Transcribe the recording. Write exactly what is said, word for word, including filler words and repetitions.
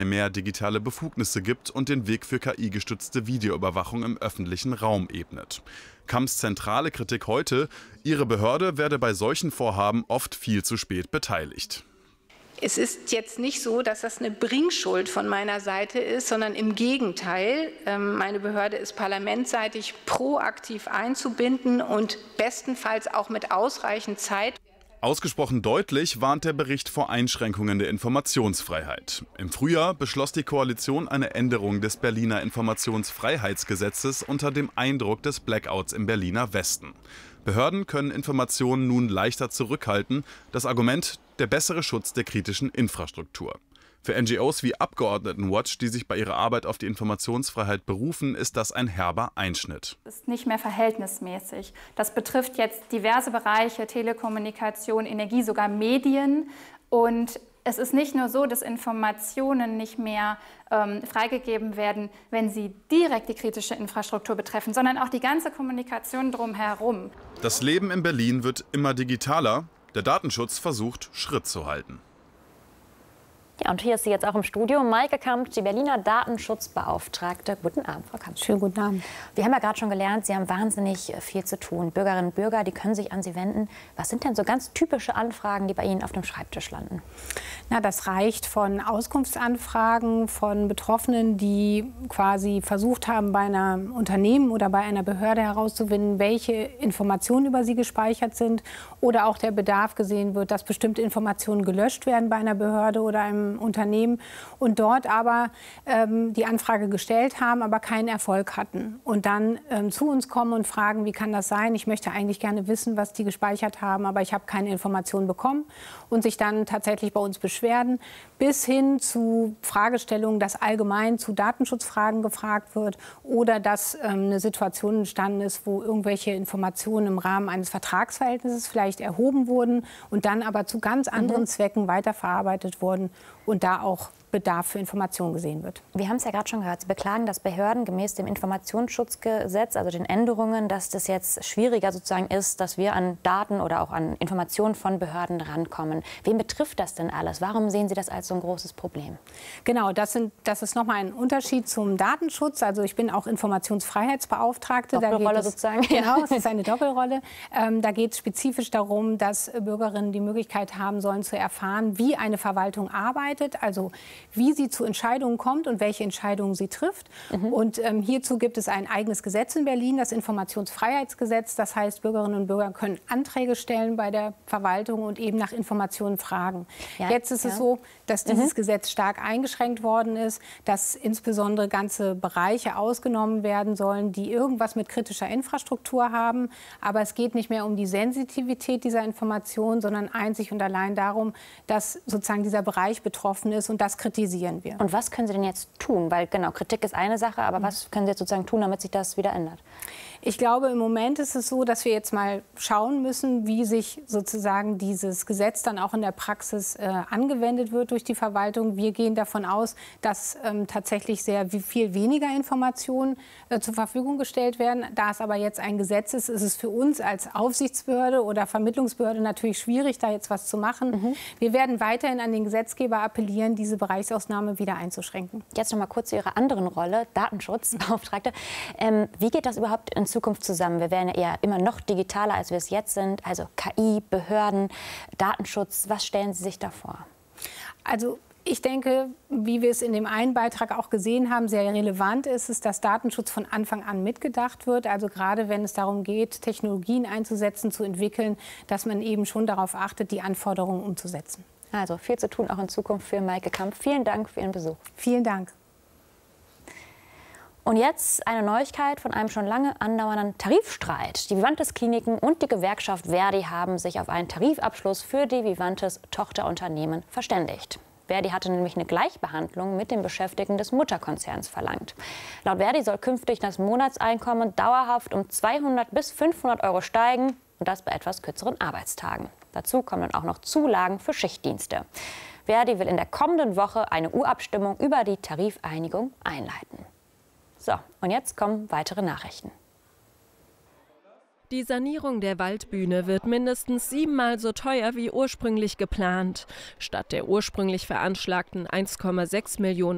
mehr digitale Befugnisse gibt und den Weg für K I-gestützte Videoüberwachung im öffentlichen Raum ebnet. Kamms zentrale Kritik heute: Ihre Behörde werde bei solchen Vorhaben oft viel zu spät beteiligt. Es ist jetzt nicht so, dass das eine Bringschuld von meiner Seite ist, sondern im Gegenteil. Meine Behörde ist parlamentsseitig proaktiv einzubinden und bestenfalls auch mit ausreichend Zeit. Ausgesprochen deutlich warnt der Bericht vor Einschränkungen der Informationsfreiheit. Im Frühjahr beschloss die Koalition eine Änderung des Berliner Informationsfreiheitsgesetzes unter dem Eindruck des Blackouts im Berliner Westen. Behörden können Informationen nun leichter zurückhalten. Das Argument: der bessere Schutz der kritischen Infrastruktur. Für N G Os wie Abgeordnetenwatch, die sich bei ihrer Arbeit auf die Informationsfreiheit berufen, ist das ein herber Einschnitt. Das ist nicht mehr verhältnismäßig. Das betrifft jetzt diverse Bereiche: Telekommunikation, Energie, sogar Medien. Und es ist nicht nur so, dass Informationen nicht mehr ähm, freigegeben werden, wenn sie direkt die kritische Infrastruktur betreffen, sondern auch die ganze Kommunikation drumherum. Das Leben in Berlin wird immer digitaler. Der Datenschutz versucht, Schritt zu halten. Ja, und hier ist sie jetzt auch im Studio, Maike Kamp, die Berliner Datenschutzbeauftragte. Guten Abend, Frau Kamp. Schönen guten Abend. Wir haben ja gerade schon gelernt, Sie haben wahnsinnig viel zu tun. Bürgerinnen und Bürger, die können sich an Sie wenden. Was sind denn so ganz typische Anfragen, die bei Ihnen auf dem Schreibtisch landen? Na, das reicht von Auskunftsanfragen von Betroffenen, die quasi versucht haben, bei einem Unternehmen oder bei einer Behörde herauszufinden, welche Informationen über sie gespeichert sind, oder auch der Bedarf gesehen wird, dass bestimmte Informationen gelöscht werden bei einer Behörde oder einem Unternehmen und dort aber ähm, die Anfrage gestellt haben, aber keinen Erfolg hatten. Und dann ähm, zu uns kommen und fragen, wie kann das sein? Ich möchte eigentlich gerne wissen, was die gespeichert haben, aber ich habe keine Informationen bekommen, und sich dann tatsächlich bei uns beschweren, bis hin zu Fragestellungen, dass allgemein zu Datenschutzfragen gefragt wird oder dass ähm, eine Situation entstanden ist, wo irgendwelche Informationen im Rahmen eines Vertragsverhältnisses vielleicht erhoben wurden und dann aber zu ganz anderen mhm. Zwecken weiterverarbeitet wurden und da auch Bedarf für Informationen gesehen wird. Wir haben es ja gerade schon gehört. Sie beklagen, dass Behörden gemäß dem Informationsschutzgesetz, also den Änderungen, dass das jetzt schwieriger sozusagen ist, dass wir an Daten oder auch an Informationen von Behörden rankommen. Wen betrifft das denn alles? Warum sehen Sie das als so ein großes Problem? Genau, das, sind, das ist nochmal ein Unterschied zum Datenschutz. Also ich bin auch Informationsfreiheitsbeauftragte. Doppelrolle da geht es, sozusagen. Genau, es ist eine Doppelrolle. Ähm, da geht es spezifisch darum, dass Bürgerinnen die Möglichkeit haben sollen zu erfahren, wie eine Verwaltung arbeitet, also wie sie zu Entscheidungen kommt und welche Entscheidungen sie trifft. Mhm. Und ähm, hierzu gibt es ein eigenes Gesetz in Berlin, das Informationsfreiheitsgesetz. Das heißt, Bürgerinnen und Bürger können Anträge stellen bei der Verwaltung und eben nach Informationen fragen. Ja, Jetzt ist ja. es so, dass dieses mhm. Gesetz stark eingeschränkt worden ist, dass insbesondere ganze Bereiche ausgenommen werden sollen, die irgendwas mit kritischer Infrastruktur haben. Aber es geht nicht mehr um die Sensitivität dieser Informationen, sondern einzig und allein darum, dass sozusagen dieser Bereich betroffen ist, und das kritisieren wir. Und was können Sie denn jetzt tun? Weil genau, Kritik ist eine Sache, aber mhm. was können Sie jetzt sozusagen tun, damit sich das wieder ändert? Ich glaube, im Moment ist es so, dass wir jetzt mal schauen müssen, wie sich sozusagen dieses Gesetz dann auch in der Praxis äh, angewendet wird durch die Verwaltung. Wir gehen davon aus, dass ähm, tatsächlich sehr viel weniger Informationen äh, zur Verfügung gestellt werden. Da es aber jetzt ein Gesetz ist, ist es für uns als Aufsichtsbehörde oder Vermittlungsbehörde natürlich schwierig, da jetzt was zu machen. Mhm. Wir werden weiterhin an den Gesetzgeber appellieren, diese Bereichsausnahme wieder einzuschränken. Jetzt noch mal kurz zu Ihrer anderen Rolle, Datenschutzbeauftragte. Ähm, wie geht das überhaupt in Zukunft zusammen? Wir werden ja eher immer noch digitaler, als wir es jetzt sind. Also K I, Behörden, Datenschutz. Was stellen Sie sich da vor? Also ich denke, wie wir es in dem einen Beitrag auch gesehen haben, sehr relevant ist es, dass Datenschutz von Anfang an mitgedacht wird. Also gerade wenn es darum geht, Technologien einzusetzen, zu entwickeln, dass man eben schon darauf achtet, die Anforderungen umzusetzen. Also viel zu tun auch in Zukunft für Maike Kamp. Vielen Dank für Ihren Besuch. Vielen Dank. Und jetzt eine Neuigkeit von einem schon lange andauernden Tarifstreit. Die Vivantes Kliniken und die Gewerkschaft Verdi haben sich auf einen Tarifabschluss für die Vivantes Tochterunternehmen verständigt. Verdi hatte nämlich eine Gleichbehandlung mit den Beschäftigten des Mutterkonzerns verlangt. Laut Verdi soll künftig das Monatseinkommen dauerhaft um zweihundert bis fünfhundert Euro steigen, und das bei etwas kürzeren Arbeitstagen. Dazu kommen dann auch noch Zulagen für Schichtdienste. Verdi will in der kommenden Woche eine Urabstimmung über die Tarifeinigung einleiten. So, und jetzt kommen weitere Nachrichten. Die Sanierung der Waldbühne wird mindestens siebenmal so teuer wie ursprünglich geplant. Statt der ursprünglich veranschlagten eins Komma sechs Millionen